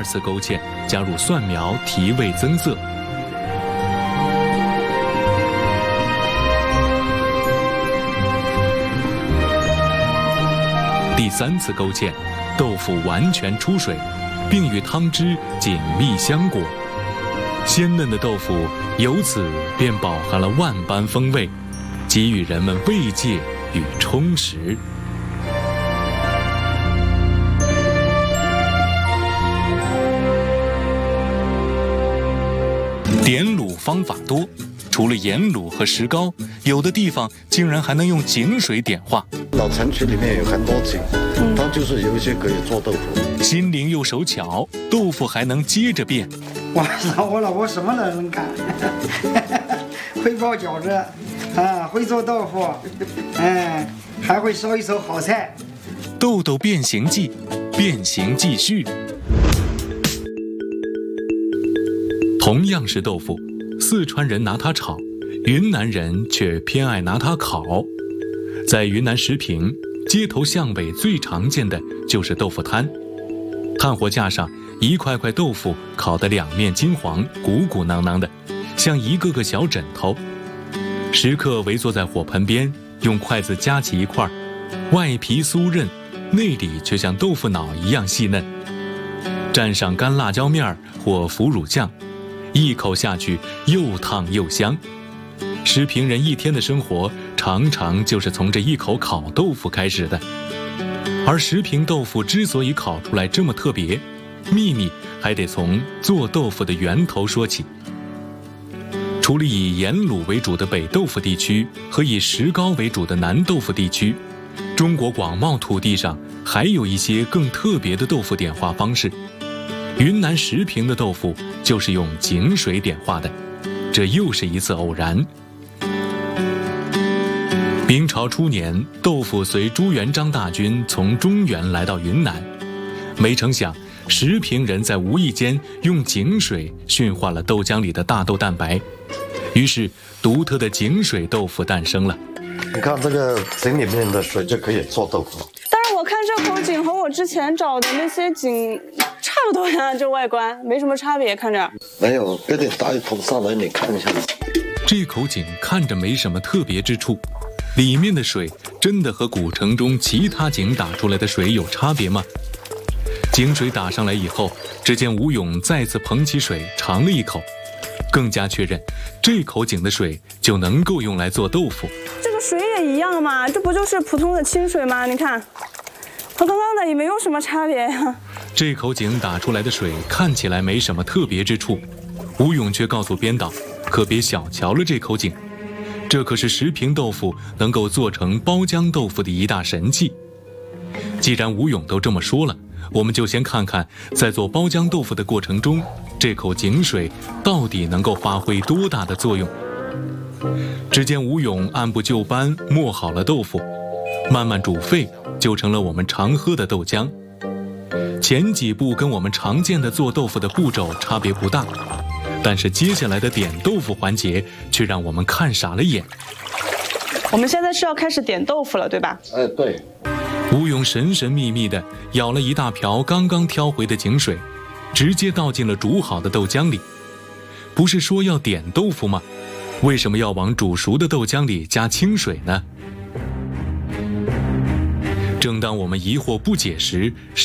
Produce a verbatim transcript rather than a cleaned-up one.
次勾芡，加入蒜苗提味增色。第三次勾芡，豆腐完全出水，并与汤汁紧密相裹，鲜嫩的豆腐由此便饱含了万般风味，给予人们慰藉与充实。点卤方法多，除了盐卤和石膏，有的地方竟然还能用井水点化。 老城区里面有很多井，它就是有一些可以做豆腐。 心灵又手巧，豆腐还能接着变。 哇操！我老婆什么都能干，会包饺子，啊，会做豆腐，嗯，还会烧一手好菜。 豆豆变形记，变形继续。同样是豆腐，四川人拿它炒，云南人却偏爱拿它烤。在云南石屏，街头巷尾最常见的就是豆腐摊，炭火架上一块块豆腐烤得两面金黄，鼓鼓囊囊的，像一个个小枕头。食客围坐在火盆边，用筷子夹起一块，外皮酥韧，内里却像豆腐脑一样细嫩。蘸上干辣椒面或腐乳酱，一口下去又烫又香。石屏人一天的生活常常就是从这一口烤豆腐开始的。而石屏豆腐之所以烤出来这么特别，秘密还得从做豆腐的源头说起。除了以盐卤为主的北豆腐地区和以石膏为主的南豆腐地区，中国广袤土地上还有一些更特别的豆腐点化方式。云南石屏的豆腐就是用井水点化的，这又是一次偶然。明朝初年，豆腐随朱元璋大军从中原来到云南，没成想石屏人在无意间用井水驯化了豆浆里的大豆蛋白，于是独特的井水豆腐诞生了。 你看这个井里面的水就可以做豆腐。 但是我看这口井和我之前找的那些井差不多呀，这外观没什么差别，看着。 没有，有点大一桶上来，你看一下。 这口井看着没什么特别之处，里面的水真的和古城中其他井打出来的水有差别吗？井水打上来以后，只见吴勇再次捧起水尝了一口，更加确认这口井的水就能够用来做豆腐。 这个水也一样嘛，这不就是普通的清水吗？你看和刚刚的也没有什么差别呀。 这口井打出来的水看起来没什么特别之处，吴勇却告诉编导，可别小瞧了这口井，这可是石屏豆腐能够做成包浆豆腐的一大神器。既然吴勇都这么说了，我们就先看看在做包浆豆腐的过程中，这口井水到底能够发挥多大的作用。只见吴勇按部就班磨好了豆腐，慢慢煮沸，就成了我们常喝的豆浆。前几步跟我们常见的做豆腐的步骤差别不大，但是接下来的点豆腐环节却让我们看傻了眼。 我们现在是要开始点豆腐了，对吧？ 哎，对。 吴勇神神秘秘地舀了一大瓢刚刚挑回的井水，直接倒进了煮好的豆浆里。不是说要点豆腐吗？为什么要往煮熟的豆浆里加清水呢？正当我们疑惑不解时，